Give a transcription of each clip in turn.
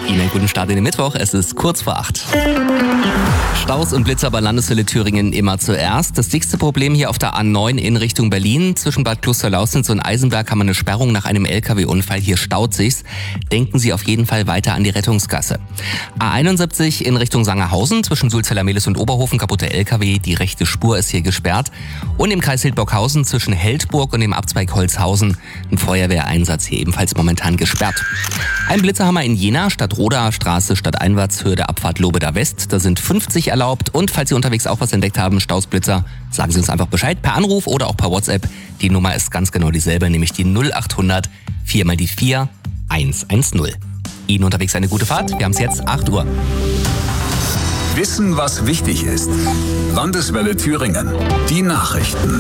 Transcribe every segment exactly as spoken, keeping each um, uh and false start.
Ihnen einen guten Start in den Mittwoch. Es ist kurz vor acht. Staus und Blitzer bei Landeswelle Thüringen immer zuerst. Das dickste Problem hier auf der A neun in Richtung Berlin. Zwischen Bad Klosterlausnitz und Eisenberg haben wir eine Sperrung nach einem L K W-Unfall. Hier staut sich's. Denken Sie auf jeden Fall weiter an die Rettungsgasse. A einundsiebzig in Richtung Sangerhausen. Zwischen Sulzeller-Mehlis und Oberhofen kaputter L K W. Die rechte Spur ist hier gesperrt. Und im Kreis Hildburghausen zwischen Heldburg und dem Abzweig Holzhausen ein Feuerwehreinsatz hier ebenfalls momentan gesperrt. Ein Blitzer haben wir in Jena, Stadt-Rodaer Straße, Stadteinwärtshöhe der Abfahrt Lobeda West. Da sind fünfzig erlaubt. Und falls Sie unterwegs auch was entdeckt haben, Stausblitzer, sagen Sie uns einfach Bescheid per Anruf oder auch per WhatsApp. Die Nummer ist ganz genau dieselbe, nämlich die null achthundert vier mal die vier eins eins null. Ihnen unterwegs eine gute Fahrt. Wir haben es jetzt acht Uhr. Wissen, was wichtig ist. Landeswelle Thüringen. Die Nachrichten.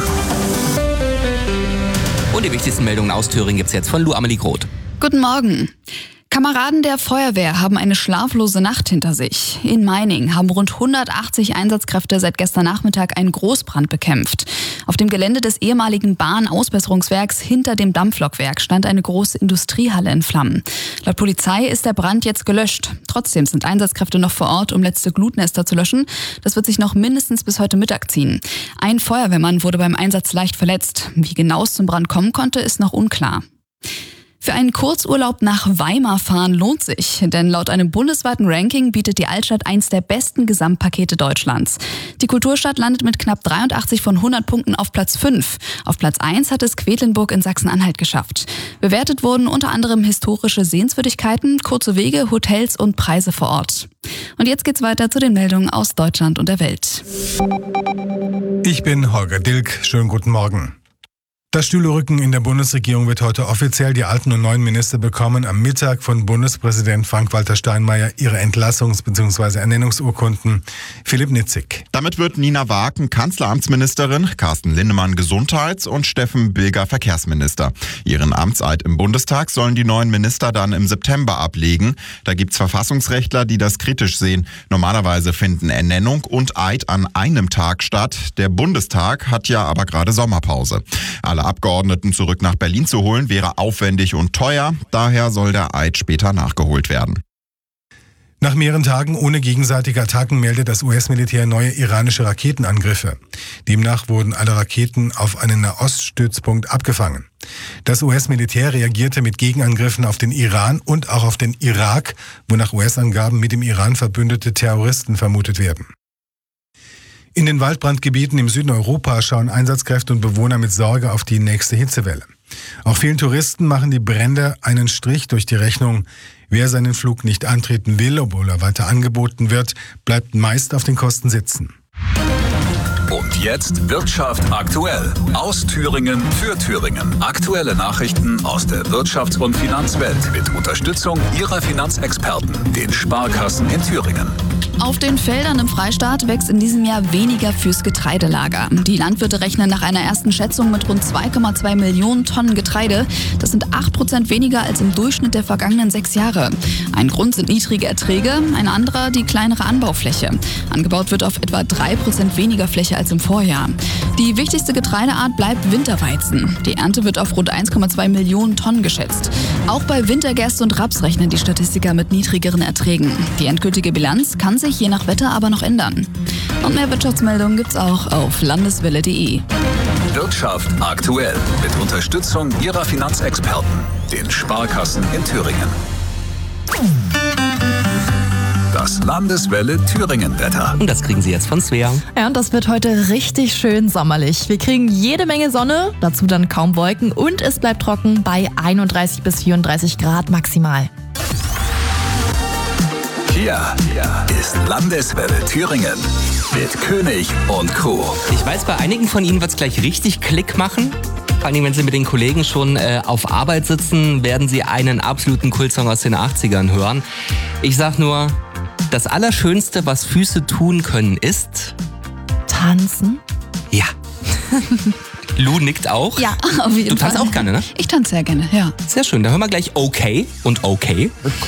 Und die wichtigsten Meldungen aus Thüringen gibt's jetzt von Lu Amelie Groth. Guten Morgen. Kameraden der Feuerwehr haben eine schlaflose Nacht hinter sich. In Meining haben rund hundertachtzig Einsatzkräfte seit gestern Nachmittag einen Großbrand bekämpft. Auf dem Gelände des ehemaligen Bahnausbesserungswerks hinter dem Dampflokwerk stand eine große Industriehalle in Flammen. Laut Polizei ist der Brand jetzt gelöscht. Trotzdem sind Einsatzkräfte noch vor Ort, um letzte Glutnester zu löschen. Das wird sich noch mindestens bis heute Mittag ziehen. Ein Feuerwehrmann wurde beim Einsatz leicht verletzt. Wie genau es zum Brand kommen konnte, ist noch unklar. Für einen Kurzurlaub nach Weimar fahren lohnt sich, denn laut einem bundesweiten Ranking bietet die Altstadt eins der besten Gesamtpakete Deutschlands. Die Kulturstadt landet mit knapp dreiundachtzig von hundert Punkten auf Platz fünf. Auf Platz eins hat es Quedlinburg in Sachsen-Anhalt geschafft. Bewertet wurden unter anderem historische Sehenswürdigkeiten, kurze Wege, Hotels und Preise vor Ort. Und jetzt geht's weiter zu den Meldungen aus Deutschland und der Welt. Ich bin Holger Dilk. Schönen guten Morgen. Das Stühlerücken in der Bundesregierung wird heute offiziell. Die alten und neuen Minister bekommen am Mittag von Bundespräsident Frank-Walter Steinmeier ihre Entlassungs- bzw. Ernennungsurkunden. Philipp Nitzig. Damit wird Nina Waken Kanzleramtsministerin, Carsten Linnemann Gesundheits- und Steffen Bilger Verkehrsminister. Ihren Amtseid im Bundestag sollen die neuen Minister dann im September ablegen. Da gibt's Verfassungsrechtler, die das kritisch sehen. Normalerweise finden Ernennung und Eid an einem Tag statt. Der Bundestag hat ja aber gerade Sommerpause. Alle Abgeordneten zurück nach Berlin zu holen, wäre aufwendig und teuer. Daher soll der Eid später nachgeholt werden. Nach mehreren Tagen ohne gegenseitige Attacken meldet das U S-Militär neue iranische Raketenangriffe. Demnach wurden alle Raketen auf einen Nahoststützpunkt abgefangen. Das U S-Militär reagierte mit Gegenangriffen auf den Iran und auch auf den Irak, wo nach U S-Angaben mit dem Iran verbündete Terroristen vermutet werden. In den Waldbrandgebieten im Süden Europas schauen Einsatzkräfte und Bewohner mit Sorge auf die nächste Hitzewelle. Auch vielen Touristen machen die Brände einen Strich durch die Rechnung. Wer seinen Flug nicht antreten will, obwohl er weiter angeboten wird, bleibt meist auf den Kosten sitzen. Und jetzt Wirtschaft aktuell. Aus Thüringen für Thüringen. Aktuelle Nachrichten aus der Wirtschafts- und Finanzwelt mit Unterstützung Ihrer Finanzexperten, den Sparkassen in Thüringen. Auf den Feldern im Freistaat wächst in diesem Jahr weniger fürs Getreidelager. Die Landwirte rechnen nach einer ersten Schätzung mit rund zwei Komma zwei Millionen Tonnen Getreide. Das sind acht Prozent weniger als im Durchschnitt der vergangenen sechs Jahre. Ein Grund sind niedrige Erträge, ein anderer die kleinere Anbaufläche. Angebaut wird auf etwa drei Prozent weniger Fläche als im Vorjahr. Die wichtigste Getreideart bleibt Winterweizen. Die Ernte wird auf rund eins Komma zwei Millionen Tonnen geschätzt. Auch bei Wintergerste und Raps rechnen die Statistiker mit niedrigeren Erträgen. Die endgültige Bilanz kann sich je nach Wetter aber noch ändern. Und mehr Wirtschaftsmeldungen gibt's auch auf landeswelle punkt de. Wirtschaft aktuell mit Unterstützung Ihrer Finanzexperten, den Sparkassen in Thüringen. Das Landeswelle Thüringen-Wetter. Und das kriegen Sie jetzt von Svea. Ja, und das wird heute richtig schön sommerlich. Wir kriegen jede Menge Sonne, dazu dann kaum Wolken und es bleibt trocken bei einunddreißig bis vierunddreißig Grad maximal. Hier, hier ist Landeswelle Thüringen mit König und Co. Ich weiß, bei einigen von Ihnen wird es gleich richtig Klick machen. Vor allem, wenn Sie mit den Kollegen schon äh, auf Arbeit sitzen, werden Sie einen absoluten Kultsong aus den achtzigern hören. Ich sag nur, das Allerschönste, was Füße tun können, ist... Tanzen? Ja. Lu nickt auch. Ja, auf jeden Fall. Du tanzt auch gerne, ne? Ich tanze sehr gerne, ja. Sehr schön, dann hören wir gleich Okay und Okay.